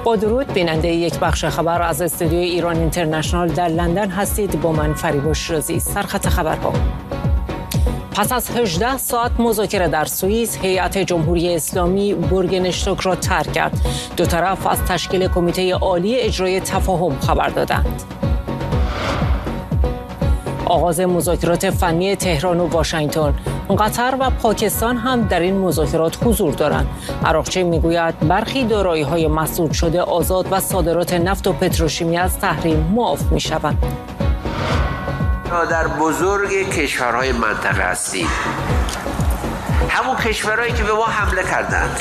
با درود بیننده یک بخش خبر از استودیوی ایران اینترنشنال در لندن هستید. با من فریبا شیرازی. سرخط خبرها: پس از 18 ساعت مذاکره در سوئیس، هیئت جمهوری اسلامی بورگنشتوک را ترک کرد. دو طرف از تشکیل کمیته عالی اجرای تفاهم خبر دادند. آغاز مذاکرات فنی تهران و واشنگتن. قطر و پاکستان هم در این مذاکرات حضور دارند. عراقچی میگوید برخی دارایی‌های مسدود شده آزاد و صادرات نفت و پتروشیمی از تحریم معاف می‌شوند. در بزرگ کشورهای منطقه هستیم، همون کشورهایی که به ما حمله کردند.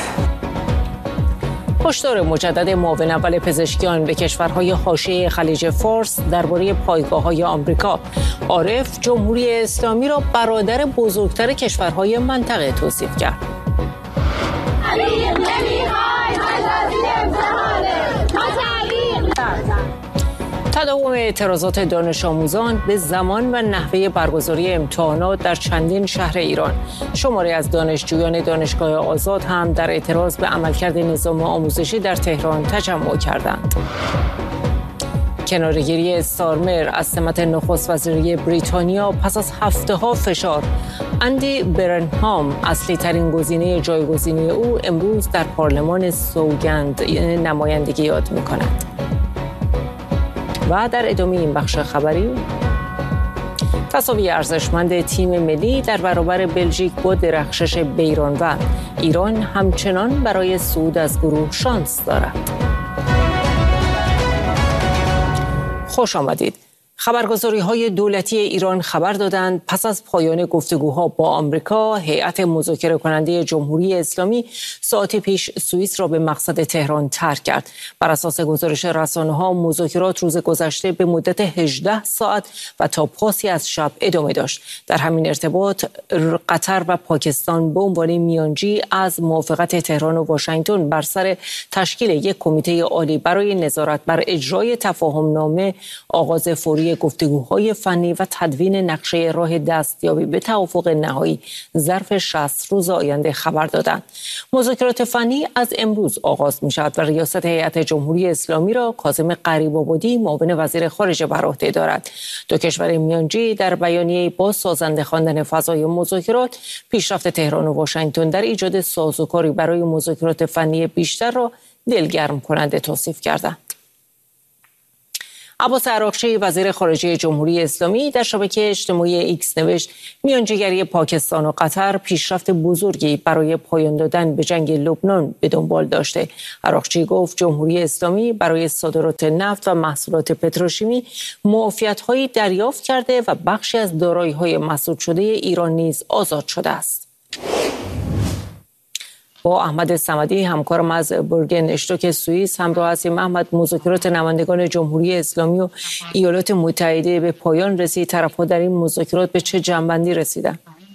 هشدار مجدد معاون اول پزشکیان به کشورهای حاشیه خلیج فارس درباره پایگاه‌های آمریکا. عارف جمهوری اسلامی را برادر بزرگتر کشورهای منطقه توصیف کرد. تداوم اعتراضات دانش آموزان به زمان و نحوه برگزاری امتحانات در چندین شهر ایران. شماری از دانشجویان دانشگاه آزاد هم در اعتراض به عملکرد نظام آموزشی در تهران تجمع کردند. کناره‌گیری استارمر از سمت نخست وزیری بریتانیا پس از هفته‌ها فشار. اندی برنهام، اصلی ترین گزینه جایگزینی او، امروز در پارلمان سوگند نمایندگی یاد می‌کند. و در ادامه این بخش خبری، تساوی ارزشمند تیم ملی در برابر بلژیک با درخشش بیرانوند. ایران همچنان برای صعود از گروه شانس دارد. خوش آمدید. خبرگزاری‌های دولتی ایران خبر دادند پس از پایان گفتگوها با آمریکا، هیئت مذاکره کننده جمهوری اسلامی ساعتی پیش سوئیس را به مقصد تهران ترک کرد. بر اساس گزارش رسانه‌ها، مذاکرات روز گذشته به مدت 18 ساعت و تا پاسی از شب ادامه داشت. در همین ارتباط، قطر و پاکستان به عنوان میانجی از موافقت تهران و واشنگتن بر سر تشکیل یک کمیته عالی برای نظارت بر اجرای تفاهم نامه، آغاز فوری گفتگوهای فنی و تدوین نقشه راه دستیابی به توافق نهایی ظرف 60 روز آینده خبر دادند. مذاکرات فنی از امروز آغاز می شود و ریاست هیئت جمهوری اسلامی را کاظم غریب‌آبادی، معاون وزیر خارجه، بر عهده دارد. دو کشور میانجی در بیانیه با سازنده خواندن فضای مذاکرات، پیشرفت تهران و واشنگتن در ایجاد سازوکاری برای مذاکرات فنی بیشتر را دلگرم کننده توصیف کردند. عباس عراقچی، وزیر خارجه جمهوری اسلامی، در شبکه اجتماعی ایکس نوشت میانجیگری پاکستان و قطر پیشرفت بزرگی برای پایان دادن به جنگ لبنان به دنبال داشته. عراقچی گفت جمهوری اسلامی برای صادرات نفت و محصولات پتروشیمی معافیت‌هایی دریافت کرده و بخشی از دارایی‌های مسدود شده ایران نیز آزاد شده است. با احمد صمدی، همکارم از بورگنشتوک سوئیس، همراه هستیم. احمد، مذاکرات نمایندگان جمهوری اسلامی و ایالات متحده به پایان رسید. طرف‌ها در این مذاکرات به چه جنبندی رسیدند؟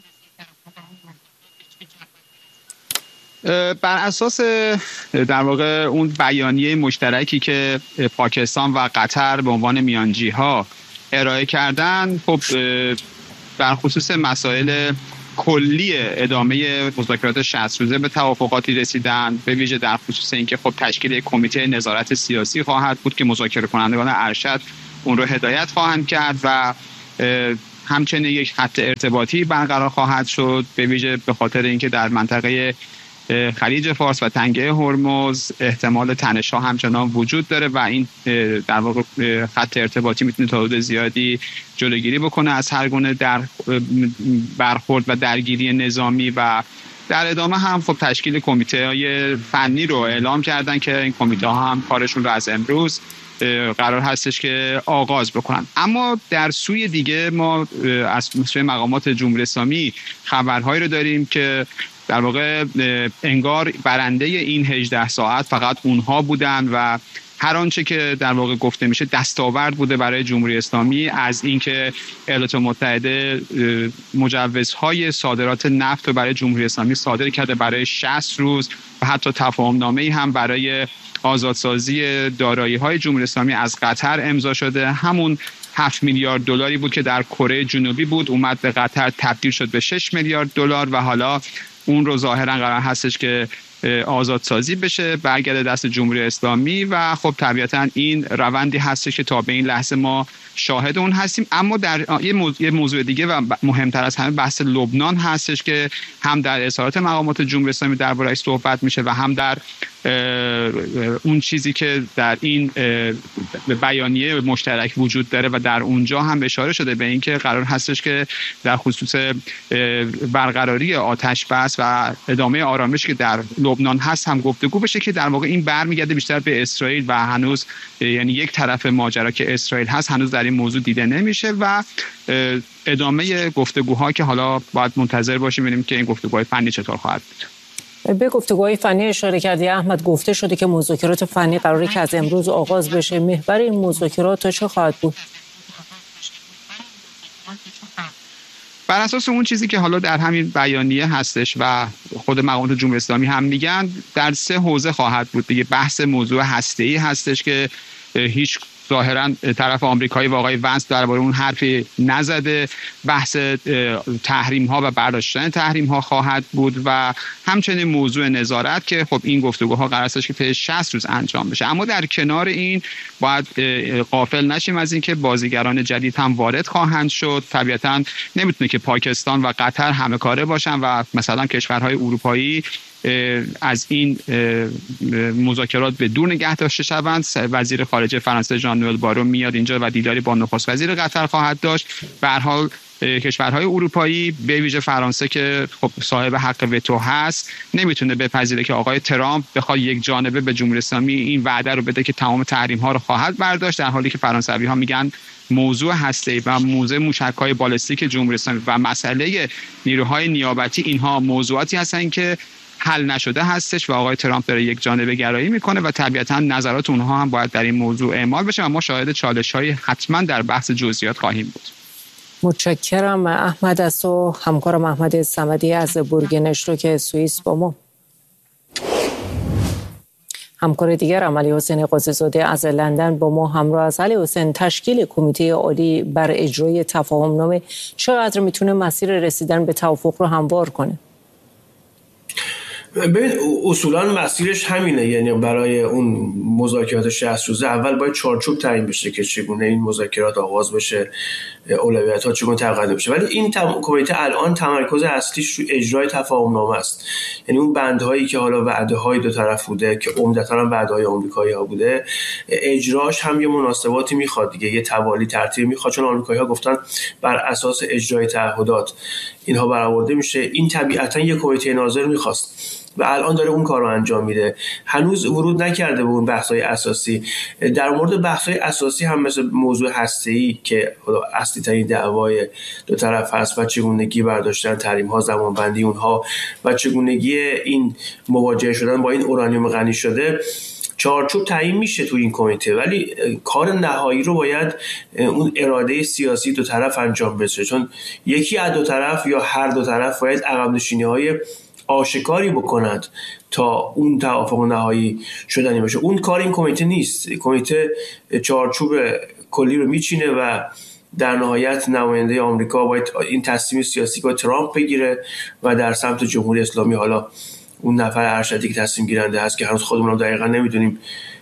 بر اساس در واقع اون بیانیه مشترکی که پاکستان و قطر به عنوان میانجی‌ها ارائه کردن، خب در خصوص مسائل کلی ادامه مذاکرات 60 روزه به توافقاتی رسیدن، به ویژه در خصوص اینکه خب تشکیل کمیته نظارت سیاسی خواهد بود که مذاکره کنندگان ارشد اون رو هدایت خواهند کرد و همچنین یک خط ارتباطی برقرار خواهد شد، به ویژه به خاطر اینکه در منطقه خلیج فارس و تنگه هرمز احتمال تنش‌ها همچنان وجود داره و این در واقع خط ارتباطی میتونه تا حد زیادی جلوگیری بکنه از هر گونه در برخورد و درگیری نظامی. و در ادامه هم خب تشکیل کمیته‌های فنی رو اعلام کردن که این کمیته‌ها هم کارشون رو از امروز قرار هستش که آغاز بکنن. اما در سوی دیگه ما از سوی مقامات جمهوری اسلامی خبرهایی رو داریم که در واقع انگار برنده این 18 ساعت فقط اونها بودن و هر آنچه که در واقع گفته میشه دستاورد بوده برای جمهوری اسلامی، از اینکه ایالات متحده مجوزهای صادرات نفت رو برای جمهوری اسلامی صادر کرده برای 60 روز و حتی تفاهم‌نامه‌ای هم برای آزادسازی دارایی‌های جمهوری اسلامی از قطر امضا شده. همون 7 میلیارد دلاری بود که در کره جنوبی بود، اومد به قطر، تبدیل شد به 6 میلیارد دلار و حالا اون رو ظاهرا قرار هستش که آزادسازی بشه، برگرده دست جمهوری اسلامی و خب طبیعتا این روندی هستش که تا به این لحظه ما شاهد اون هستیم. اما در یه موضوع دیگه و مهمتر از همه بحث لبنان هستش که هم در اظهارات مقامات جمهوری اسلامی درباره‌اش صحبت میشه و هم در اون چیزی که در این بیانیه مشترک وجود داره و در اونجا هم اشاره شده به اینکه قرار هستش که در خصوص برقراری آتش بس و ادامه آرامش که در لبنان هست هم گفتگو بشه، که در واقع این برمیگرده بیشتر به اسرائیل و هنوز یعنی یک طرف ماجرا که اسرائیل هست هنوز در این موضوع دیده نمیشه و ادامه گفتگوها که حالا باید منتظر باشیم ببینیم که این گفتگوهای فنی چطور خواهد بود. به گفتگوهای فنی اشاره کردی احمد. گفته شده که مذاکرات فنی قراره که از امروز آغاز بشه. محور این مذاکرات تا چه خواهد بود؟ بر اساس اون چیزی که حالا در همین بیانیه هستش و خود مقامات جمهوری اسلامی هم میگن در 3 حوزه خواهد بود دیگه. بحث موضوع هسته‌ای هستش که هیچ ظاهرا طرف آمریکایی و آقای ونس درباره اون حرفی نزده. بحث تحریم ها و برداشتن تحریم ها خواهد بود و همچنین موضوع نظارت که خب این گفتگوها قرار است که طی 60 روز انجام بشه. اما در کنار این باید غافل نشیم از اینکه بازیگران جدید هم وارد خواهند شد. طبیعتا نمیتونه که پاکستان و قطر همه کاره باشن و مثلا کشورهای اروپایی از این مذاکرات به دور نگه داشته شوند. وزیر خارجه فرانسه ژان نوئل بارو میاد اینجا و دیداری با نخست وزیر قطر خواهد داشت. به هر حال کشورهای اروپایی به ویژه فرانسه که خب صاحب حق وتو هست نمیتونه بپذیره که آقای ترامپ بخواد یک جانبه به جمهوری اسلامی این وعده رو بده که تمام تحریم ها رو خواهد برداشت، در حالی که فرانسوی ها میگن موضوع هسته‌ای و موضوع موشک‌های بالستیک جمهوری اسلامی و مسئله نیروهای نیابتی اینها موضوعاتی هستن که حل نشده هستش و آقای ترامپ داره یک جانبه گرایی میکنه و طبیعتا نظرات اونها هم باید در این موضوع اعمال بشه و ما شاهد چالش‌های حتما در بحث جزئیات خواهیم بود. متشکرم احمد از تو. همکارم احمد صمدی از بورگنشتو که سوئیس با ما. همکار دیگرم علی حسین قاضی‌زاده از لندن با ما همراه است. علی حسین، تشکیل کمیته عالی بر اجرای تفاهم‌نامه چقدر میتونه مسیر رسیدن به توافق رو هموار کنه؟ ببین اصولا مسیرش همینه، یعنی برای اون مذاکرات 60 روزه اول باید چارچوب تعیین بشه که چگونه این مذاکرات آغاز بشه، اولویت‌ها چگونه تقدیم بشه. ولی این کمیته الان تمرکز اصلیش رو اجرای تفاهم‌نامه است، یعنی اون بندهایی که حالا وعده‌های دو طرف بوده که عمدتاً هم وعده‌های آمریکایی‌ها بوده، اجراش هم یه مناسباتی میخواد دیگه، یه توالی ترتیب میخواد، چون آمریکایی‌ها گفتن بر اساس اجرای تعهدات اینها برآورده میشه. این طبیعتاً یه کمیته ناظر میخواست و الان داره اون کار رو انجام میده. هنوز ورود نکرده به اون بحث‌های اساسی. در مورد بحث‌های اساسی هم مثل موضوع هسته‌ای که اصلی ترین دعوای دو طرف هست و چگونگی برداشتن تحریم‌ها، زمانبندی اونها و چگونگی این مواجه شدن با این اورانیوم غنی شده، چارچوب تعیین میشه تو این کمیته، ولی کار نهایی رو باید اون اراده سیاسی دو طرف انجام بشه، چون یکی از دو طرف یا هر دو طرف باید عقب نشینی‌های آشکاری بکنند تا اون توافق نهایی شدنی باشه. اون کار این کمیته نیست. کمیته چارچوب کلی رو میچینه و در نهایت نماینده آمریکا باید این تصمیم سیاسی که ترامپ بگیره و در سمت جمهوری اسلامی حالا اون نفر ارشدی که تصمیم گیرنده هست که هنوز خودمون هم دقیقا نمیدونیم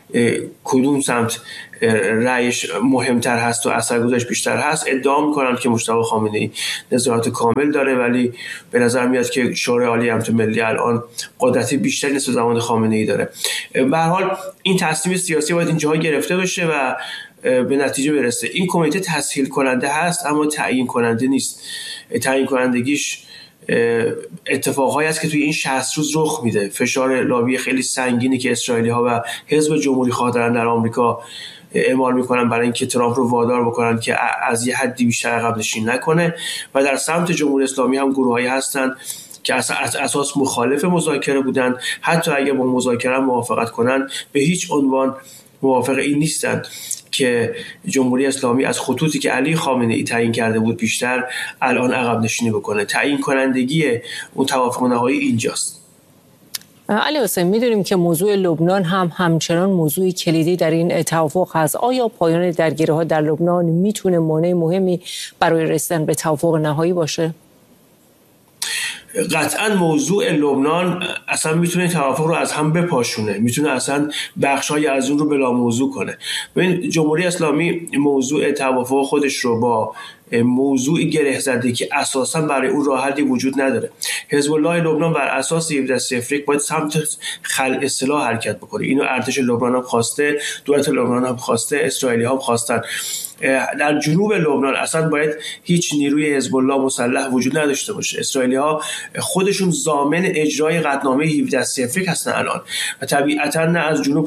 کدوم سمت رأیش مهمتر هست و اثرگذاریش بیشتر هست، ادعا میکنن که مجتبی خامنه‌ای نظارت کامل داره، ولی به نظر میاد که شورای عالی امنیت ملی الان قدرت بیشتری نسبت زمان خامنه‌ای داره. به هر حال این تصمیم سیاسی باید اینجاها گرفته بشه و به نتیجه برسه. این کمیته تسهیل کننده هست اما تعیین کننده نیست. تعیین کنندگیش اتفاقایی است که توی این 60 روز رخ میده. فشار لابی خیلی سنگینی که اسرائیلی‌ها و حزب جمهوری خواه دارن در آمریکا اعمال میکنن برای اینکه ترامپ رو وادار بکنن که از یه حدی بیشتر عقب نشینی نکنه و در سمت جمهوری اسلامی هم گروهایی هستن که از اساس مخالف مذاکره بودن، حتی اگه با مذاکره موافقت کنن به هیچ عنوان موافق این نیستن که جمهوری اسلامی از خطوطی که علی خامنه‌ای تعیین کرده بود بیشتر الان عقب نشینی بکنه. تعیین کنندگی اون توافق نهایی اینجاست. علی حسین، میدونیم که موضوع لبنان هم همچنان موضوعی کلیدی در این توافق هست. آیا پایان درگیری‌ها در لبنان میتونه مانع مهمی برای رسیدن به توافق نهایی باشه؟ قطعا موضوع لبنان اصلا میتونه توافق رو از هم بپاشونه، میتونه اصلا بخشای از اون رو بلا موضوع کنه. ببین جمهوری اسلامی موضوع توافق خودش رو با موضوعی گره زده که اساسا برای اون راه حلی وجود نداره. حزب الله لبنان بر اساس 1701 باید سمت خلع سلاح حرکت بکنه. اینو ارتش لبنان هم خواسته، دولت لبنان هم خواسته، اسرائیلی هم خواستن. در جنوب لبنان اصلا باید هیچ نیروی حزب الله مسلح وجود نداشته باشه. اسرائیلی ها خودشون ضامن اجرای قطعنامه 1701 هستن الان و طبیعتا نه از جنوب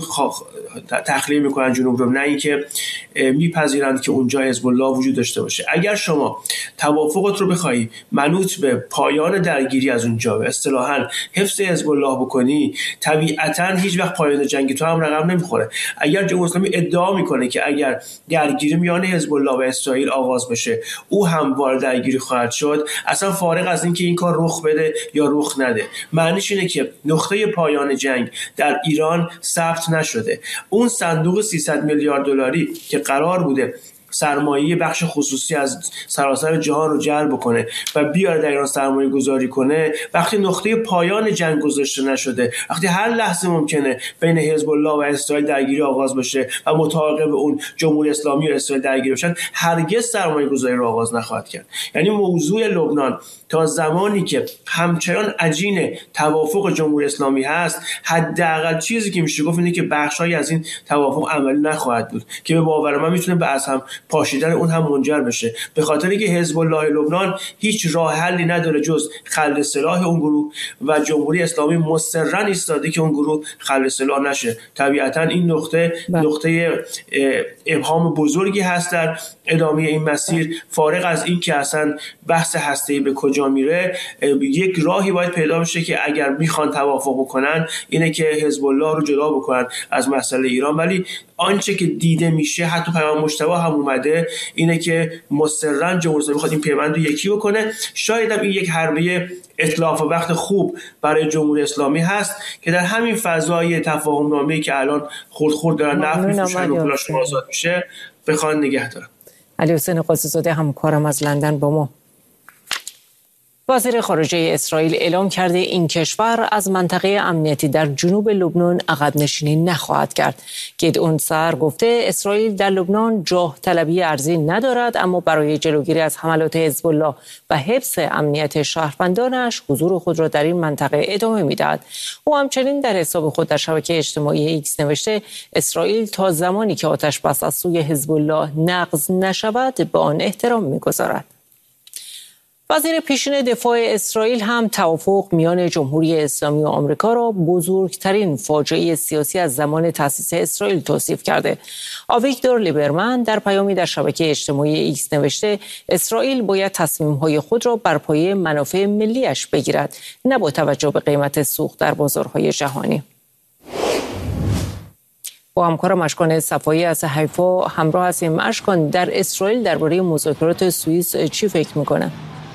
تخلیه میکنن جنوب رو، نه اینکه میپذیرند که اونجا حزب الله وجود داشته باشه. اگر شما توافقات رو بخوای منوط به پایان درگیری از اونجا و اصطلاحاً حفظ حزب الله بکنی، طبیعتا هیچ وقت پایان جنگ تو هم رقم نمیخوره. اگر جمهوری اسلامی ادعا میکنه که اگر درگیری میان حزب الله و اسرائیل آغاز بشه او هم وارد درگیری خواهد شد، اصلا فارغ از اینکه این کار رخ بده یا رخ نده، معنیش اینه که نقطه پایان جنگ در ایران ثبت نشده. اون صندوق 300 میلیارد دلاری که قرار بوده سرمایه بخش خصوصی از سراسر جهان رو جلب کنه و بیاره در ایران سرمایه گذاری کنه، وقتی نقطه پایان جنگ گذاشته نشده، وقتی هر لحظه ممکنه بین حزب الله و اسرائیل درگیری آغاز بشه و متعاقب اون جمهوری اسلامی و اسرائیل درگیری بشن، هرگز سرمایه گذاری رو آغاز نخواهد کرد. یعنی موضوع لبنان تا زمانی که همچنان عجین توافق جمهوری اسلامی هست، حداقل چیزی که میشه گفت اینه که بخشایی از این توافق عملی نخواهد بود که به باور من میتونه به از هم پاشیدن اون هم منجر بشه، به خاطر اینکه حزب الله لبنان هیچ راه حلی نداره جز خلع سلاح اون گروه و جمهوری اسلامی مصرا ایستاده که اون گروه خلع سلاح نشه. طبیعتا این نقطه ابهام بزرگی هست در ادامه این مسیر. فارغ از این که اصلا بحث هسته‌ای به کجا میره، یک راهی باید پیدا بشه که اگر میخوان توافق بکنن اینه که حزب الله رو جدا بکنن از مسئله ایران. ولی آنچه که دیده میشه، حتی پیام مجتبی هم اومده، اینه که مصرا جمهوری اسلامی میخواد این پیوند رو یکی بکنه. شاید هم این یک حربه اتلاف وقت خوب برای جمهوری اسلامی هست که در همین فضای تفاهم نامه‌ای که الان خرد دارن نفت میفروشن و پولاشون آزاد میشه بخوان نگه دارن. علی حسین قاضی زاده همکارم از لندن با ما. وزیر خارجه اسرائیل اعلام کرده این کشور از منطقه امنیتی در جنوب لبنان عقب نشینی نخواهد کرد. گدئون سعر گفته اسرائیل در لبنان جاه طلبی ارزی ندارد، اما برای جلوگیری از حملات حزب الله و حفظ امنیت شهروندانش حضور خود را در این منطقه ادامه می‌دهد. او همچنین در حساب خود در شبکه اجتماعی ایکس نوشته اسرائیل تا زمانی که آتش بس از سوی حزب الله نقض نشود به آن احترام می‌گذارد. وزیر پیشین دفاع اسرائیل هم توافق میان جمهوری اسلامی و آمریکا را بزرگترین فاجعه سیاسی از زمان تأسیس اسرائیل توصیف کرده. آویگدور لیبرمن در پیامی در شبکه اجتماعی ایکس نوشته اسرائیل باید تصمیم‌های خود را بر پایه منافع ملی‌اش بگیرد، نه با توجه به قیمت سوخت در بازارهای جهانی. با همکارم اشکان صفایی از حیفا همراه هستیم. اشکان، در اسرائیل درباره مذاکرات سوئیس چی فکر می‌کنه؟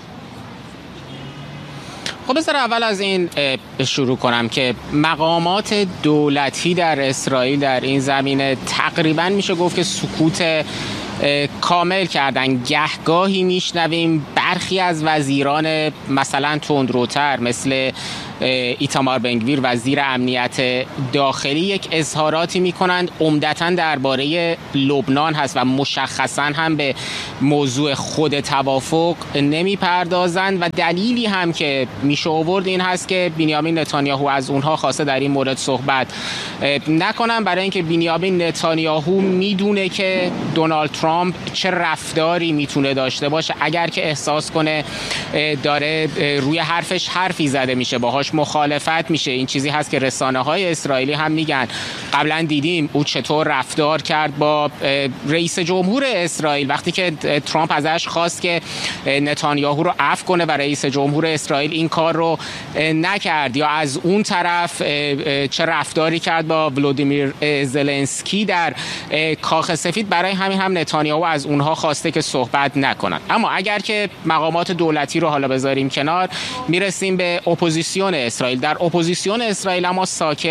خب بذار اول از این شروع کنم که مقامات دولتی در اسرائیل در این زمینه تقریبا میشه گفت که سکوت کامل کردن. گهگاهی میشنویم برخی از وزیران مثلا تندروتر مثل ایتامار بنگویر وزیر امنیت داخلی یک اظهاراتی میکنند عمدتاً درباره لبنان هست و مشخصاً هم به موضوع خود توافق نمیپردازند و دلیلی هم که میشه آورد این هست که بنیامین نتانیاهو از اونها خواسته در این مورد صحبت نکنن، برای اینکه بنیامین نتانیاهو میدونه که دونالد ترامپ چه رفتاری میتونه داشته باشه اگر که احساس کنه داره روی حرفش حرفی زده میشه، باهاش مخالفت میشه. این چیزی هست که رسانه‌های اسرائیلی هم میگن. قبلا دیدیم او چطور رفتار کرد با رئیس جمهور اسرائیل وقتی که ترامپ ازش خواست که نتانیاهو رو عفو کنه و رئیس جمهور اسرائیل این کار رو نکرد. یا از اون طرف چه رفتاری کرد با ولودیمیر زلنسکی در کاخ سفید. برای همین هم نتانیاهو از اونها خواسته که صحبت نکنن. اما اگر که مقامات دولتی رو حالا بذاریم کنار، میرسیم به اپوزیسیون اسرائیل. در اپوزیسیون اسرائیل اما ساکت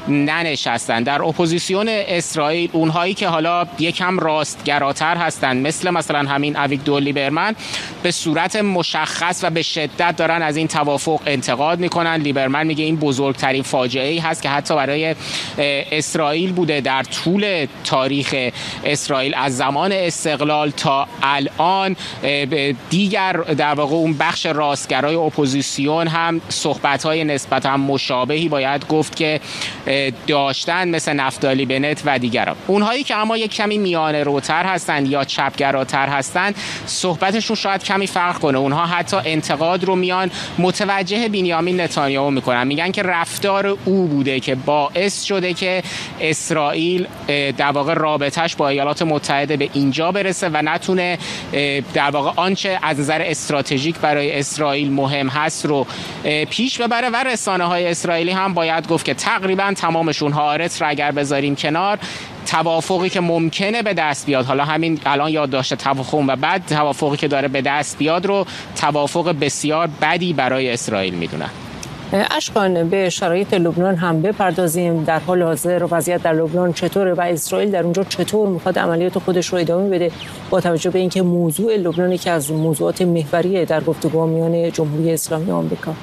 ننشستن. در اپوزیسیون اسرائیل اونهایی که حالا یکم راستگراتر هستن مثلا همین اویگدور لیبرمن به صورت مشخص و به شدت دارن از این توافق انتقاد میکنن. لیبرمن میگه این بزرگترین فاجعه‌ای هست که حتی برای اسرائیل بوده در طول تاریخ اسرائیل از زمان استقلال تا الان. دیگر در واقع اون بخش راستگرای اپوزیسیون هم صحبت‌های نسبتاً مشابهی باید گفت که داشتن، مثل نفتالی بنت و دیگران. اونهایی که اما یک کمی میانه روتر هستن یا چپگراتر هستن صحبتشون شاید کمی فرق کنه. اونها حتی انتقاد رو میان متوجه بنیامین نتانیاهو میکنن، میگن که رفتار او بوده که باعث شده که اسرائیل در واقع رابطش با ایالات متحده به اینجا برسه و نتونه در واقع آنچه از نظر استراتژیک برای اسرائیل مهم هست رو پیش ببره. و رسانه‌های اسرائیلی هم باید گفت که تقریبا تمامشون هارتس را اگر بذاریم کنار، توافقی که ممکنه به دست بیاد، حالا همین الان یادداشت توافق و بعد توافقی که داره به دست بیاد رو توافق بسیار بدی برای اسرائیل میدونن. اشکان، به شرایط لبنان هم بپردازیم. در حال حاضر وضعیت در لبنان چطوره و اسرائیل در اونجا چطور میخواد عملیات خودش رو ادامه بده با توجه به اینکه موضوع لبنان که از موضوعات محوریه در گفتگو میان جمهوری اسلامی و آمریکا؟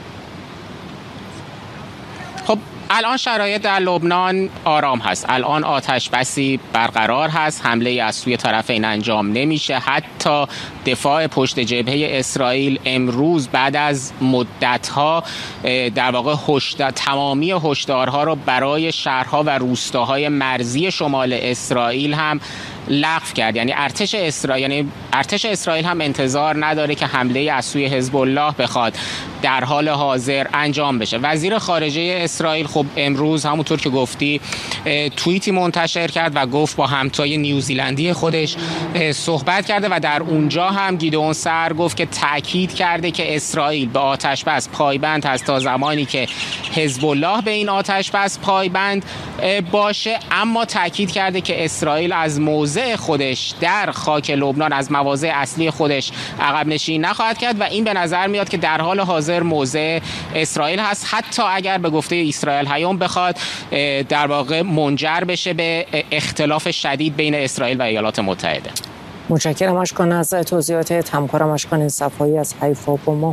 خب الان شرایط در لبنان آرام هست. الان آتش بسی برقرار هست، حمله از سوی طرفین انجام نمیشه. حتی دفاع پشت جبهه اسرائیل امروز بعد از مدت‌ها در واقع تمامی هشدارها رو برای شهرها و روستاهای مرزی شمال اسرائیل هم لغو کرد. یعنی ارتش اسرائیل هم انتظار نداره که حمله از سوی حزب الله بخواد در حال حاضر انجام بشه. وزیر خارجه اسرائیل خب امروز همونطور که گفتی توییتی منتشر کرد و گفت با همتای نیوزیلندی خودش صحبت کرده و در اونجا هم گیدئون سعر گفت که تاکید کرده که اسرائیل به آتش بس پایبند هست تا زمانی که حزب الله به این آتش بس پایبند باشه، اما تاکید کرده که اسرائیل از موضع خودش در خاک لبنان، از مواضع اصلی خودش عقب نشینی نخواهد کرد و این به نظر میاد که در حال حاضر موضع اسرائیل هست، حتی اگر به گفته اسرائیل هیوم بخواد در واقع منجر بشه به اختلاف شدید بین اسرائیل و ایالات متحده. متشکرم اشکان از توضیحات همکارم اشکان صفایی از حیفا با ما.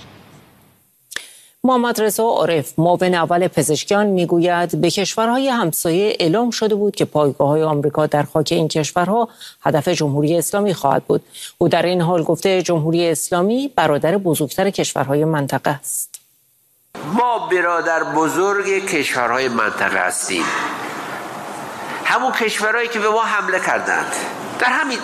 محمد رضا عارف، معاون اول پزشکیان، میگوید به کشورهای همسایه اعلام شده بود که پایگاه‌های آمریکا در خاک این کشورها هدف جمهوری اسلامی خواهد بود. او در این حال گفته جمهوری اسلامی برادر بزرگتر کشورهای منطقه است. ما برادر بزرگ کشورهای منطقه هستیم. همون کشورهایی که به ما حمله کردند در همین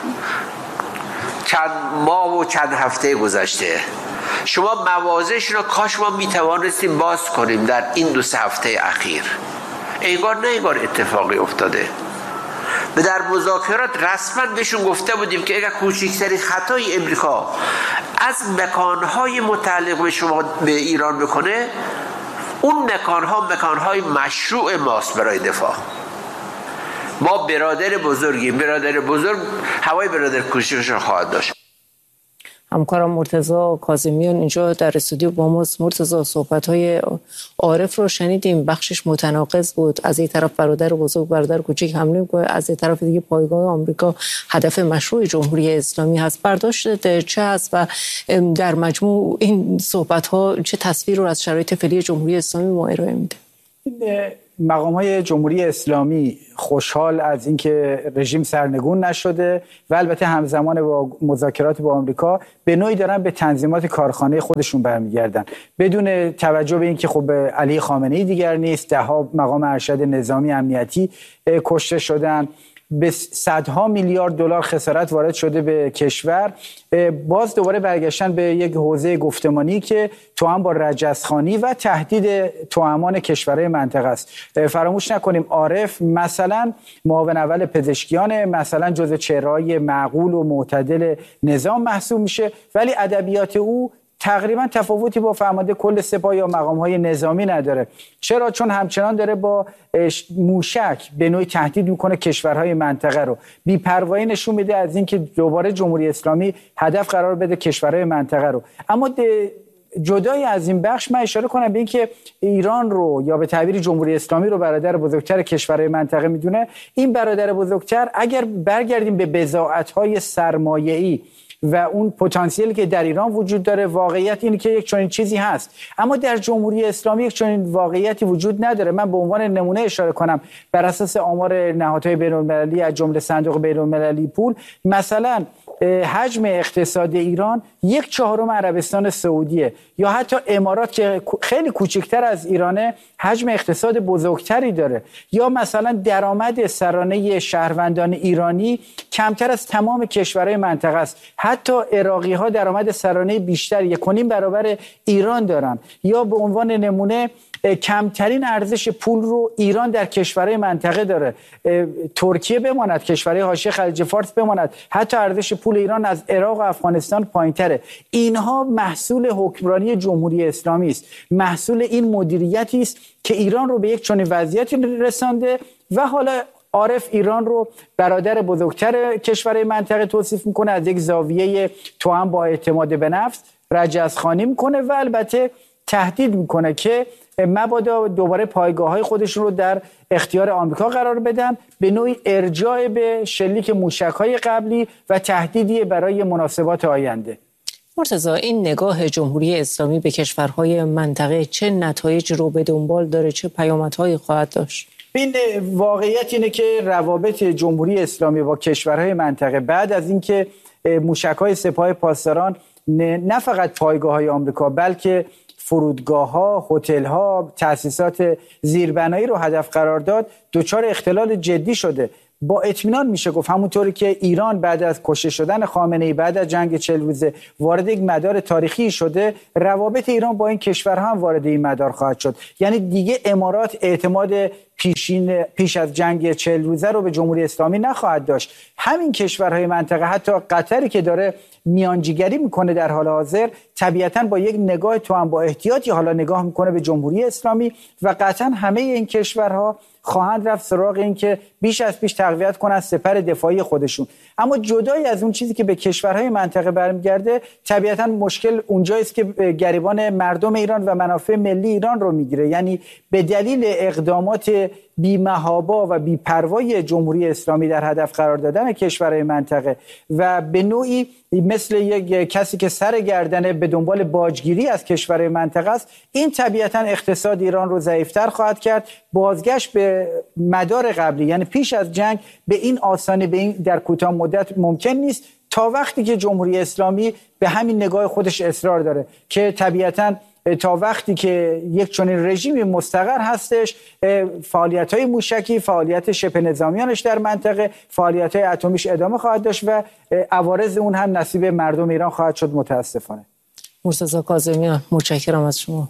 چند ماه و چند هفته گذشته، شما موازه‌شون رو کاش ما میتوانستیم باز کنیم در این 2-3 هفته اخیر. انگار نه انگار اتفاقی افتاده. به در مذاکرات رسما بهشون گفته بودیم که اگر کوچکترین خطای امریکا از مکانهای متعلق به شما به ایران بکنه، اون مکانهای مشروع ماست برای دفاع. ما برادر بزرگیم. برادر بزرگ هوای برادر کوچکش رو خواهد داشت. همکارم مرتضی کاظمیان اینجا در استودیو با ماست. مرتضی، صحبت‌های عارف رو شنیدیم، بخشش متناقض بود. از این طرف برادر بزرگ برادر کوچک حمله می‌کنه، از این طرف دیگه پایگاه آمریکا هدف مشروع جمهوری اسلامی هست. برداشت چه هست و در مجموع این صحبت‌ها چه تصویر رو از شرایط فعلی جمهوری اسلامی ما ارائه میده؟ مقام‌های جمهوری اسلامی خوشحال از اینکه رژیم سرنگون نشده و البته همزمان با مذاکرات با آمریکا به نوعی دارن به تنظیمات کارخانه خودشون برمیگردن، بدون توجه به اینکه خب علی خامنه‌ای دیگر نیست، ده‌ها مقام ارشد نظامی امنیتی کشته شدن، به صدها میلیارد دلار خسارت وارد شده به کشور. باز دوباره برگشتن به یک حوزه گفتمانی که توأم با رجزخوانی و تهدید توأمان کشورهای منطقه است. فراموش نکنیم عارف مثلا معاون اول پزشکیان، مثلا جزء چهره‌های معقول و معتدل نظام محسوب میشه، ولی ادبیات او تقریبا تفاوتی با فرمانده کل سپاه یا مقام‌های نظامی نداره. چرا؟ چون همچنان داره با موشک به نوعی تهدید میکنه کشورهای منطقه رو. بی‌پروایی نشون میده از اینکه دوباره جمهوری اسلامی هدف قرار بده کشورهای منطقه رو. اما جدای از این بخش من اشاره کنم به اینکه ایران رو یا به تعبیر جمهوری اسلامی رو برادر بزرگتر کشورهای منطقه میدونه. این برادر بزرگتر اگر برگردیم به بضاعت‌های سرمایه‌ای و اون پتانسیلی که در ایران وجود داره، واقعیت اینه که یک چنین چیزی هست، اما در جمهوری اسلامی یک چنین واقعیتی وجود نداره. من به عنوان نمونه اشاره کنم بر اساس آمار نهادهای بین‌المللی از جمله صندوق بین‌المللی پول، مثلا حجم اقتصاد ایران 1/4 عربستان سعودیه، یا حتی امارات که خیلی کوچکتر از ایرانه حجم اقتصاد بزرگتری داره، یا مثلا درآمد سرانه شهروندان ایرانی کمتر از تمام کشورهای منطقه است. حتی عراقی ها درآمد سرانه بیشتر 1.5 برابر ایران دارن. یا به عنوان نمونه کمترین ارزش پول رو ایران در کشورهای منطقه داره. ترکیه بماند، کشورهای حاشیه خلیج فارس بماند، حتی ارزش پول ایران از عراق و افغانستان پایین‌تره. اینها محصول حکمرانی جمهوری اسلامی است، محصول این مدیریتی است که ایران رو به یک چنین وضعیتی رسانده و حالا عارف ایران رو برادر بزرگتر کشورهای منطقه توصیف میکنه، از یک زاویه توأم با اعتماد به نفس رجزخوانی میکنه و البته تهدید میکنه که مبادا دوباره پایگاه‌های خودشون رو در اختیار آمریکا قرار بدن، به نوعی ارجاع به شلیک موشک‌های قبلی و تهدیدی برای مناسبات آینده. مرتضی، این نگاه جمهوری اسلامی به کشورهای منطقه چه نتایج رو به دنبال داره، چه پیامدهایی خواهد داشت؟ این واقعیت اینه که روابط جمهوری اسلامی با کشورهای منطقه بعد از اینکه موشک‌های سپاه پاسداران نه فقط پایگاه‌های آمریکا بلکه فرودگاه‌ها، هتل‌ها، تأسیسات زیربنایی رو هدف قرار داد، دچار اختلال جدی شده. با اطمینان میشه گفت همونطوری که ایران بعد از کشته شدن خامنه‌ای بعد از جنگ 40 روزه وارد یک مدار تاریخی شده، روابط ایران با این کشورها هم وارد این مدار خواهد شد. یعنی دیگه امارات اعتماد پیش از جنگ 40 روزه رو به جمهوری اسلامی نخواهد داشت. همین کشورهای منطقه، حتی قطری که داره میانجیگری میکنه در حال حاضر، طبیعتاً با یک نگاه توأم با احتیاطی حالا نگاه میکنه به جمهوری اسلامی و قطعاً همه این کشورها خواهند رفت سراغ این که بیش از پیش تقویت کنند سپر دفاعی خودشون. اما جدای از اون چیزی که به کشورهای منطقه برمیگرده، طبیعتاً مشکل اونجاییست که گریبان مردم ایران و منافع ملی ایران رو میگیره. یعنی به دلیل اقدامات بی‌محابا و بی‌پروای جمهوری اسلامی در هدف قرار دادن کشورهای منطقه و به نوعی مثل یک کسی که سر گردنه به دنبال باجگیری از کشورهای منطقه است، این طبیعتاً اقتصاد ایران رو ضعیف‌تر خواهد کرد. بازگشت به مدار قبلی، یعنی پیش از جنگ، به این آسانی به این در کوتاه مدت ممکن نیست، تا وقتی که جمهوری اسلامی به همین نگاه خودش اصرار داره که طبیعتاً تا وقتی که یک چنین رژیمی مستقر هستش، فعالیت‌های موشکی، فعالیت شبه نظامیانش در منطقه، فعالیت‌های اتمیش ادامه خواهد داشت و عوارض اون هم نصیب مردم ایران خواهد شد متاسفانه. مرتضی کاظمیان، متشکرم از شما.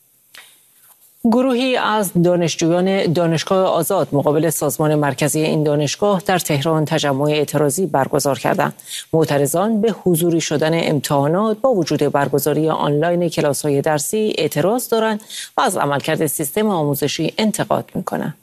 گروهی از دانشجویان دانشگاه آزاد مقابل سازمان مرکزی این دانشگاه در تهران تجمع اعتراضی برگزار کردند. معترضان به حضوری شدن امتحانات با وجود برگزاری آنلاین کلاس‌های درسی اعتراض دارند و از عملکرد سیستم آموزشی انتقاد می‌کنند.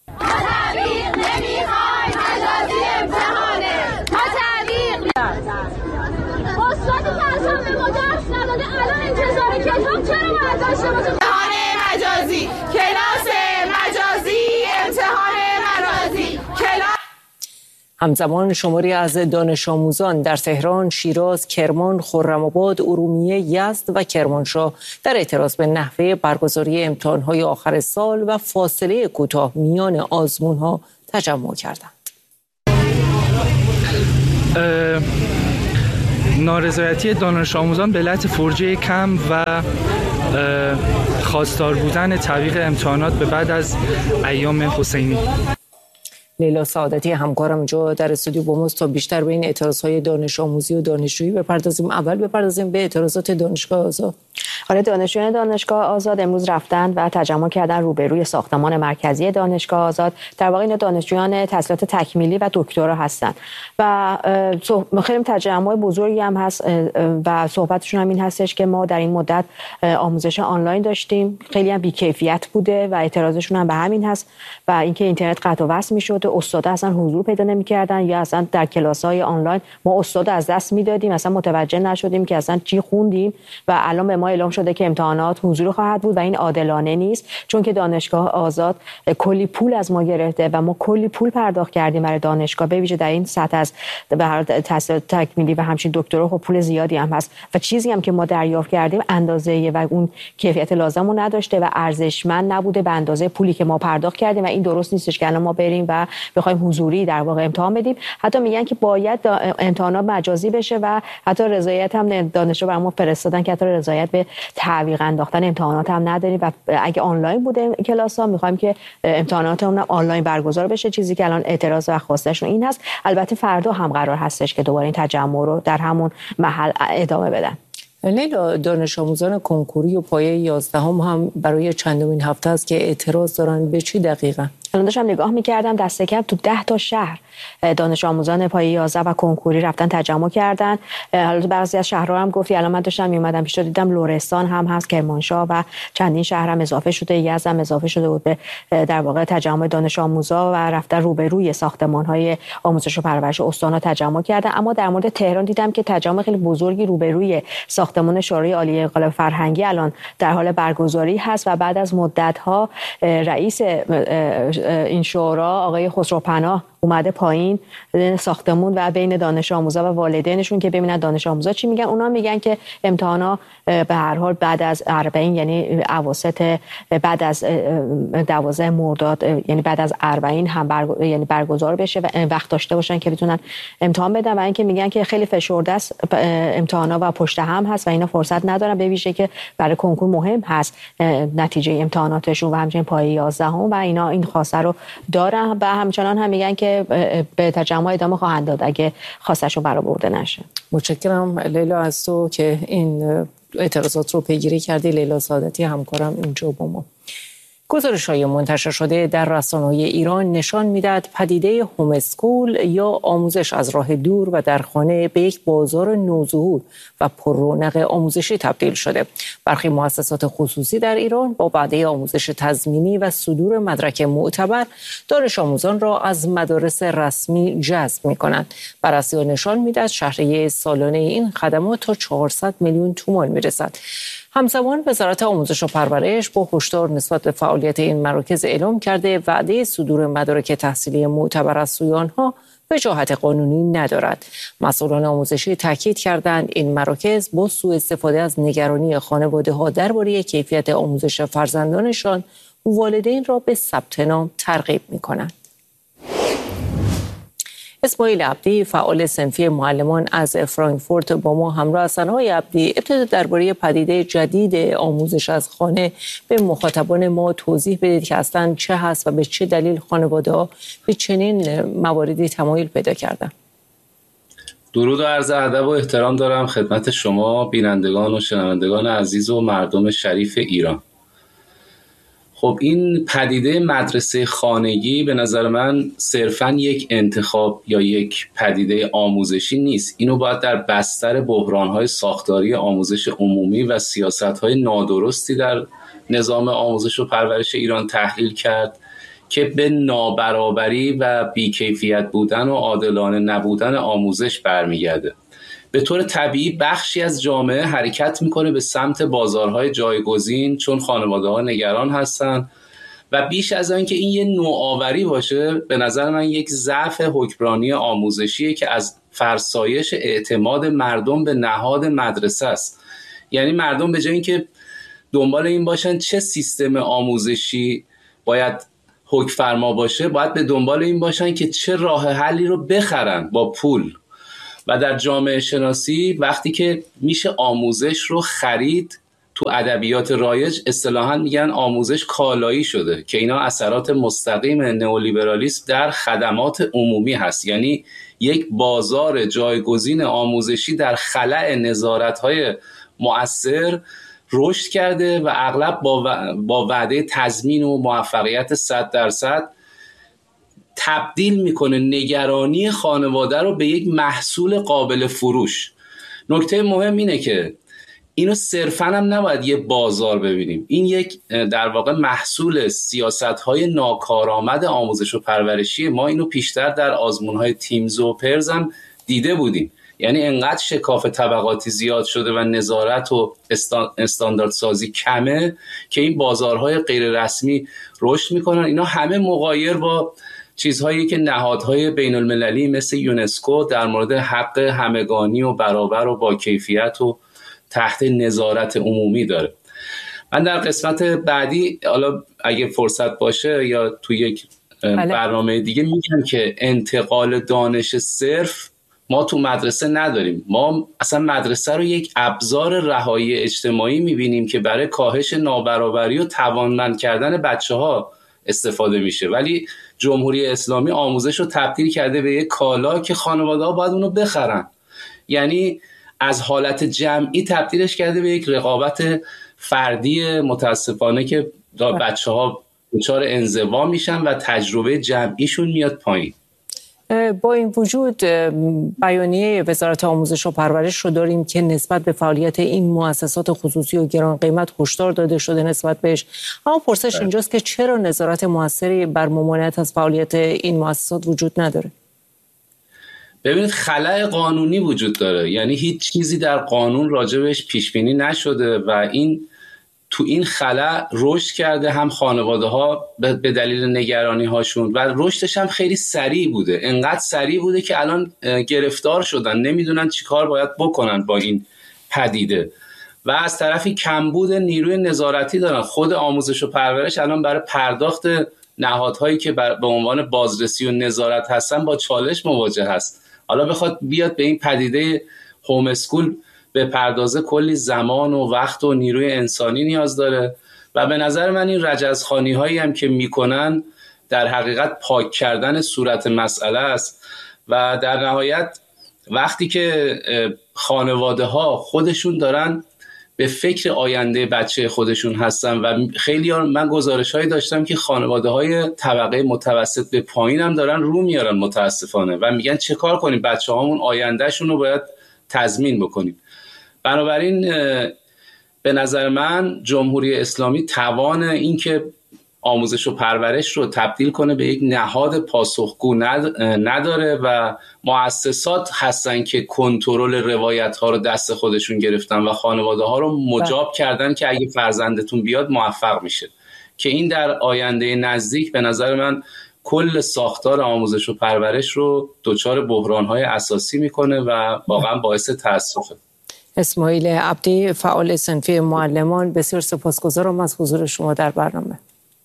همزمان شماری از دانش آموزان در تهران، شیراز، کرمان، خرم‌آباد، ارومیه، یزد و کرمانشاه در اعتراض به نحوه برگزاری امتحان‌های آخر سال و فاصله کوتاه میان آزمون‌ها تجمع کردند. نارضایتی دانش آموزان به علت فرجه کم و خواستار بودن تعویق امتحانات به بعد از ایام حسینی. لیلا سعادتی همکارم اینجا در استودیو با ماست تا بیشتر به این اعتراض‌های دانش آموزی و دانشجویی بپردازیم. اول بپردازیم به اعتراضات دانشگاه آزاد. آره، دانشجویان دانشگاه آزاد امروز رفتن و تجمع کردن روبروی ساختمان مرکزی دانشگاه آزاد. در واقع اینا دانشجویان تحصیلات تکمیلی و دکترا هستند و خیلی تجمع بزرگی هم هست و صحبتشون هم این هستش که ما در این مدت آموزش آنلاین داشتیم، خیلی هم بی‌کیفیت بوده و اعتراضشون هم به همین هست و اینکه اینترنت قطع و وصل می‌شد، استاد اصلا حضور پیدا نمی‌کردن یا اصلا در کلاس‌های آنلاین ما استاد از دست میدادیم، اصلا متوجه نشدیم که اصلا چی خوندیم و الان به ما اعلام شده که امتحانات حضوری خواهد بود و این عادلانه نیست، چون که دانشگاه آزاد کلی پول از ما گرفته و ما کلی پول پرداخت کردیم برای دانشگاه، به ویژه در این سطح از به هر تحصیلات تکمیلی و همچنین دکترا. خب پول زیادی هم هست و چیزی هم که ما دریافت کردیم اندازه و اون کیفیت لازم رو نداشته و ارزشمند نبوده به اندازه پولی که ما پرداخت کردیم و این درست نیستش که الان ما بریم و بخوایم حضوری در واقع امتحان بدیم. حتی میگن که باید امتحانات مجازی بشه و حتی رضایت هم دانشجو برام فرستادن که حتی رضایت به تعویق انداختن امتحانات هم نداریم و اگه آنلاین بوده کلاس‌ها می‌خوایم که امتحاناتمون هم آنلاین برگزار بشه، چیزی که الان اعتراض و خواستشون این هست. البته فردا هم قرار هستش که دوباره این تجمع رو در همون محل ادامه بدن. لیلا، دانش آموزان کنکوری و پایه 11 هم برای چندمین هفته است که اعتراض دارن. به چی دقیقاً؟ الان داشتم نگاه می‌کردم دست کم تو 10 تا شهر دانش آموزان پایه 11 و کنکوری رفتن تجمع کردن. حالا بعضی از شهرها هم گفتی، الان من داشتم میومدم پیش دیدم لرستان هم هست، کرمانشاه و چندین شهر هم اضافه شده، یزد هم اضافه شده بود به در واقع تجمع دانش آموزا و رفتن روبروی ساختمان‌های آموزش و پرورش استان‌ها تجمع کردن. اما در مورد تهران دیدم که تجمع خیلی بزرگی روبروی ساختمان شورای عالی انقلاب فرهنگی الان در حال برگزاری هست و بعد از مدت‌ها رئیس این شورا آقای خسروپناه اومده پایین ساختمون و بین دانش آموزا و والدینشون که ببینن دانش آموزا چی میگن. اونا میگن که امتحانا به هر حال بعد از 40 یعنی اواسط بعد از 12 مرداد یعنی بعد از 40 هم یعنی برگزار بشه و وقت داشته باشن که بتونن امتحان بدن و اینکه میگن که خیلی فشرده است امتحانا و پشت هم هست و اینا فرصت ندارن، به ویژه که برای کنکور مهم هست نتیجه امتحاناتشون و همچنین پایه 11 و اینا این خواسته رو دارن و همچنان هم میگن که به تجمع ادامه خواهند داد اگه خواستشون برآورده نشه. متشکرم لیلا از تو که این اعتراضات رو پیگیری کردی. لیلا سعادتی همکارم اینجا با ما. گزارش‌های منتشر شده در رسانه‌های ایران نشان می‌دهد پدیده هوم اسکول یا آموزش از راه دور و در خانه به یک بازار نوظهور و پررونق آموزشی تبدیل شده. برخی مؤسسات خصوصی در ایران با وعده آموزش تضمینی و صدور مدرک معتبر دانش آموزان را از مدارس رسمی جذب می‌کنند. بررسی‌ها نشان می‌دهد شهریه سالانه این خدمات تا 400 میلیون تومان می‌رسد. همزمان وزارت آموزش و پرورش با هشدار نسبت به فعالیت این مراکز اعلام کرده وعده صدور مدارک تحصیلی معتبر از سوی آنها وجاهت قانونی ندارد. مسئولان آموزشی تاکید کردند این مراکز با سوء استفاده از نگرانی خانواده‌ها درباره کیفیت آموزش فرزندانشان والدین را به ثبت نام ترغیب می‌کنند. اسماعیل عبدی فعال صنفی معلمان از فرانکفورت با ما همراه هستند. آقای عبدی، ابتدا درباره پدیده جدید آموزش از خانه به مخاطبان ما توضیح بدید که اصلا چه هست و به چه دلیل خانواده‌ها به چنین مواردی تمایل پیدا کردن. درود و عرض ادب و احترام دارم خدمت شما بینندگان و شنوندگان عزیز و مردم شریف ایران. خب این پدیده مدرسه خانگی به نظر من صرفاً یک انتخاب یا یک پدیده آموزشی نیست. اینو باید در بستر بحران‌های ساختاری آموزش عمومی و سیاست‌های نادرستی در نظام آموزش و پرورش ایران تحلیل کرد که به نابرابری و بیکیفیت بودن و عادلانه نبودن آموزش برمیگرده. به طور طبیعی بخشی از جامعه حرکت میکنه به سمت بازارهای جایگزین چون خانواده‌ها نگران هستن و بیش از آن که این یه نوآوری باشه به نظر من یک ضعف حکمرانی آموزشیه که از فرسایش اعتماد مردم به نهاد مدرسه است. یعنی مردم به جای اینکه دنبال این باشن چه سیستم آموزشی باید حکم فرما باشه، باید به دنبال این باشن که چه راه حلی رو بخرن با پول. و در جامعه شناسی وقتی که میشه آموزش رو خرید، تو ادبیات رایج اصطلاحاً میگن آموزش کالایی شده که اینا اثرات مستقیم نئولیبرالیسم در خدمات عمومی هست. یعنی یک بازار جایگزین آموزشی در خلأ نظارت‌های مؤثر رشد کرده و اغلب با وعده تضمین و موفقیت 100% تبدیل میکنه نگرانی خانواده رو به یک محصول قابل فروش. نکته مهم اینه که اینو صرفاً هم نباید یه بازار ببینیم. این یک در واقع محصول سیاست‌های ناکارآمد آموزش و پرورشی. ما اینو پیشتر در آزمون‌های تیمز و پرز هم دیده بودیم یعنی انقدر شکاف طبقاتی زیاد شده و نظارت و استانداردسازی کمه که این بازارهای غیر رسمی رشد میکنن. اینا همه مغایر با چیزهایی که نهادهای بین المللی مثل یونسکو در مورد حق همگانی و برابر و با کیفیت و تحت نظارت عمومی داره. من در قسمت بعدی حالا اگه فرصت باشه یا تو یک برنامه دیگه میگم که انتقال دانش صرف ما تو مدرسه نداریم. ما اصلا مدرسه رو یک ابزار رهایی اجتماعی میبینیم که برای کاهش نابرابری و توانمند کردن بچه‌ها استفاده میشه، ولی جمهوری اسلامی آموزش رو تبدیل کرده به یک کالا که خانواده‌ها باید اونو بخرن. یعنی از حالت جمعی تبدیلش کرده به یک رقابت فردی متاسفانه که بچه‌ها دچار انزوا میشن و تجربه جمعیشون میاد پایین. با این وجود بیانیه وزارت آموزش و پرورش رو داریم که نسبت به فعالیت این مؤسسات خصوصی و گران قیمت هشدار داده شده نسبت بهش. اما پرسش اینجاست که چرا نظارت موثری بر ممانعت از فعالیت این مؤسسات وجود نداره؟ ببینید خلأ قانونی وجود داره، یعنی هیچ چیزی در قانون راجبش پیش بینی نشده و این تو این خلأ رشد کرده، هم خانواده ها به دلیل نگرانی هاشون و رشدش هم خیلی سریع بوده، انقدر سریع بوده که الان گرفتار شدن، نمیدونن چی کار باید بکنن با این پدیده و از طرفی کمبود نیروی نظارتی دارن. خود آموزش و پرورش الان برای پرداخت نهادهایی که به عنوان بازرسی و نظارت هستن با چالش مواجه هست. حالا بخواد بیاد به این پدیده هوم اسکول به پردازه کلی زمان و وقت و نیروی انسانی نیاز داره و به نظر من این رجزخوانی هایی هم که میکنن در حقیقت پاک کردن صورت مسئله است و در نهایت وقتی که خانواده ها خودشون دارن به فکر آینده بچه خودشون هستن و خیلی من گزارش هایی داشتم که خانواده های طبقه متوسط به پایین هم دارن رو میارن متاسفانه و میگن چه کار کنیم، بچه هامون آینده شون رو باید تضمین بکنیم. بنابراین به نظر من جمهوری اسلامی توان این که آموزش و پرورش رو تبدیل کنه به یک نهاد پاسخگو نداره و مؤسسات هستن که کنترل روایت ها رو دست خودشون گرفتن و خانواده ها رو مجاب کردن که اگه فرزندتون بیاد موفق میشه، که این در آینده نزدیک به نظر من کل ساختار آموزش و پرورش رو دچار بحران های اساسی میکنه و واقعا باعث تأسفه. اسماعیل عبدی، فعال صنفی معلمان، بسیار سپاسگزارم از حضور شما در برنامه.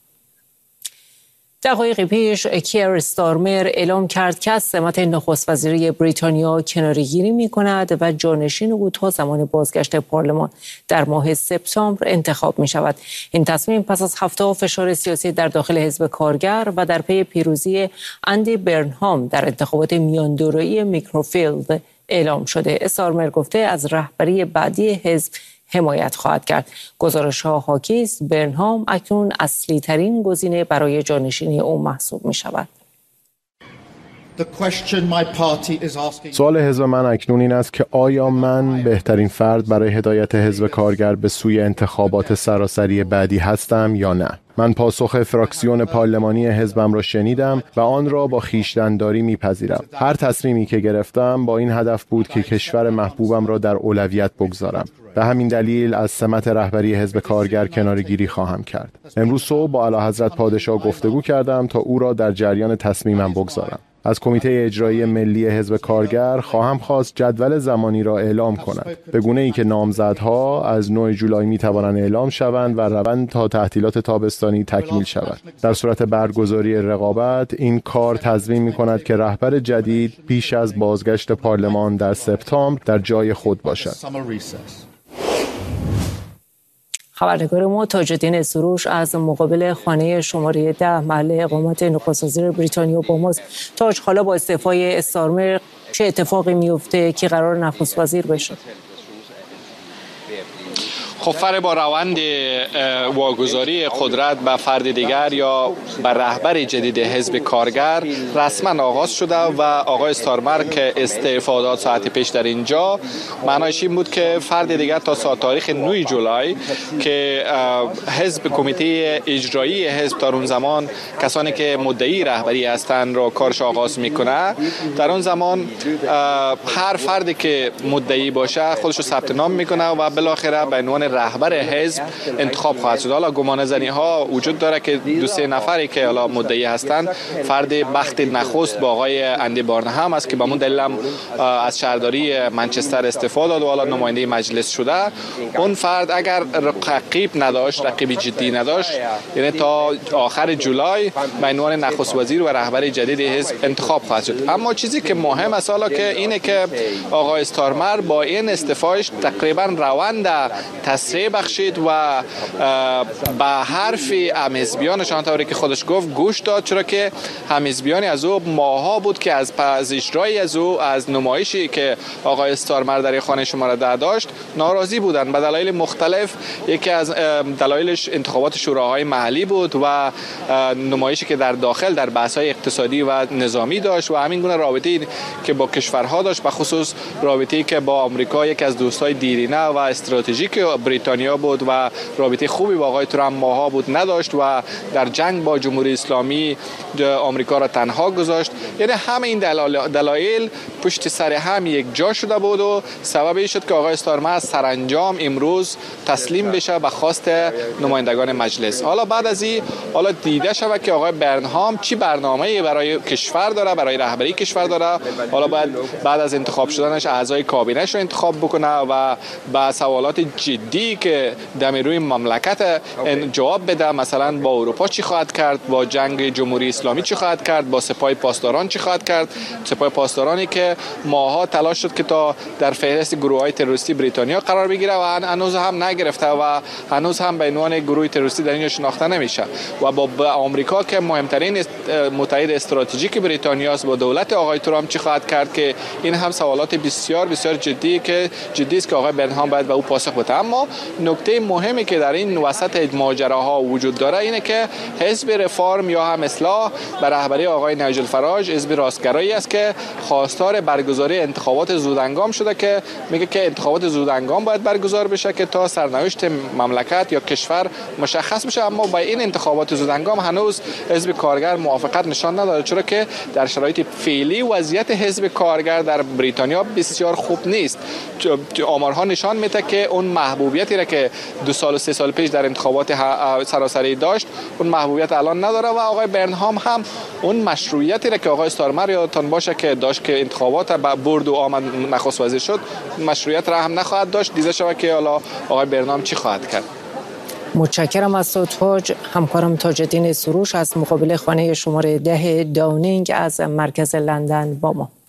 دقایقی پیش کیر استارمر اعلام کرد که از سمت نخست وزیری بریتانیا کناره‌گیری می‌کند و جانشین او تا زمان بازگشت پارلمان در ماه سپتامبر انتخاب می‌شود. این تصمیم پس از هفته‌ها فشار سیاسی در داخل حزب کارگر و در پی پیروزی اندی برنهام در انتخابات میاندوره‌ای میکروفیلد اعلام شده. استارمر گفته از رهبری بعدی حزب حمایت خواهد کرد. گزارش‌ها حاکی است برنهام اکنون اصلی ترین گزینه برای جانشینی او محسوب می شود. سوال حزب من اکنون این است که آیا من بهترین فرد برای هدایت حزب کارگر به سوی انتخابات سراسری بعدی هستم یا نه؟ من پاسخ فراکسیون پارلمانی حزبم را شنیدم و آن را با خویشتن‌داری میپذیرم. هر تصمیمی که گرفتم با این هدف بود که کشور محبوبم را در اولویت بگذارم. به همین دلیل از سمت رهبری حزب کارگر کناره‌گیری خواهم کرد. امروز صبح با اعلیحضرت پادشاه گفتگو کردم تا او را در جریان تصمیمم بگذارم. از کمیته اجرایی ملی حزب کارگر خواهم خواست جدول زمانی را اعلام کنند، به گونه‌ای که نامزدها از 9 جولای می‌توانند اعلام شوند و روند تا تعطیلات تابستانی تکمیل شود. در صورت برگزاری رقابت این کار تضمین می‌کند که رهبر جدید پیش از بازگشت پارلمان در سپتامبر در جای خود باشد. خبرنگار ما تاج‌الدین سروش از مقابل خانه شماره 10 محل اقامت نخست وزیر بریتانیا با ماست. تاج، حالا با استعفای استارمر چه اتفاقی میفته که قرار نخست وزیر بشه؟ خب فرق با روند واگذاری قدرت به فرد دیگر یا به رهبر جدید حزب کارگر رسما آغاز شده و آقای استارمر که استعفا داد ساعت پیش در اینجا، معنایش این بود که فرد دیگر تا تاریخ 9 جولای که حزب کمیته اجرایی حزب تا اون زمان کسانی که مدعی رهبری هستند را کارش آغاز میکنه، در اون زمان هر فردی که مدعی باشه خودش رو ثبت نام میکنه و بالاخره به عنوان رهبر حزب انتخاب خواهد شد. حالا گمان زنی ها وجود داره که 2-3 نفری که حالا مدعی هستند، فرد بخت نخست با آقای اندی بارنهام است که به همون دلیل هم از شهرداری منچستر استعفا داد و حالا نماینده مجلس شده. اون فرد اگر رقیب جدی نداشت، یعنی تا آخر جولای به عنوان نخست وزیر و رهبر جدید حزب انتخاب خواهد شد. اما چیزی که مهم است حالا که اینه که آقای استارمر با این استعفاش تقریبا روند تسریع بخشید و به حرف همحزبیانش آنطوری که خودش گفت گوش داد، چرا که همحزبیان از او ماها بود که از اجرای از او از نمایشی که آقای استارمر در خانه شماره 10 داشت ناراضی بودند به دلایل مختلف. یکی از دلایلش انتخابات شوراهای محلی بود و نمایشی که در داخل در بحث‌های اقتصادی و نظامی داشت و همین گونه رابطه‌ای که با کشورها داشت، به خصوص رابطه‌ای که با آمریکا یک از دوستای دیرینه و استراتژیک بریتانیا بود و رابطه خوبی با آقای ترامپ ماها بود نداشت و در جنگ با جمهوری اسلامی آمریکا را تنها گذاشت. یعنی همه این دلایل پشت سر هم یک جا شده بود و سبب شد که آقای استارمر سرانجام امروز تسلیم بشه به خواست نمایندگان مجلس. حالا بعد از این حالا دیده شود که آقای برنهام چی برنامه‌ای برای کشور داره، برای رهبری کشور داره. حالا بعد از انتخاب شدنش اعضای کابینه‌اش رو انتخاب بکنه و با سوالات جدی که دم روی مملکت جواب بده. مثلا با اروپا چی خواهد کرد، با جنگ جمهوری اسلامی چی خواهد کرد، با سپاه پاسداران چی خواهد کرد. سپاه پاسدارانی که ماها تلاش شد که تا در فهرست گروه‌های تروریستی بریتانیا قرار بگیره و هنوز هم نگرفته و هنوز هم به عنوان گروه تروریستی در اینجا شناخته نمیشه. و با آمریکا که مهمترین متحد استراتژیک بریتانیا است، با دولت آقای ترامپ چی خواهد کرد، که این هم سوالات بسیار بسیار جدی است که آقای برنهام باید به او پاسخ بده. اما نکته مهمی که در این وسط ماجراها وجود داره اینه که حزب رفارم یا هم اصلاح به رهبری آقای نایجل فراج حزب راستگرایی است که خواستار برگزاری انتخابات زودهنگام شده، که میگه که انتخابات زودهنگام باید برگزار بشه که تا سرنوشت مملکت یا کشور مشخص بشه. اما با این انتخابات زودهنگام هنوز حزب کارگر موافقت نشان نداده، چرا که در شرایط فعلی وضعیت حزب کارگر در بریتانیا بسیار خوب نیست. آمارها نشان میده که اون محبوبیتی را که 2 سال و 3 سال پیش در انتخابات سراسری داشت، اون محبوبیت الان نداره و آقای برنهام هم اون مشروعیتی را که آقای استارمر یادتان باشه که داشت که انتخابات برد و آمد نخست وزیر شد، مشروعیت را هم نخواهد داشت. دیده شود که حالا آقای برنهام چی خواهد کرد. متشکرم از تاج. همکارم تاج‌الدین سروش از مقابل خانه شماره 10 داونینگ از مرکز لندن با ما.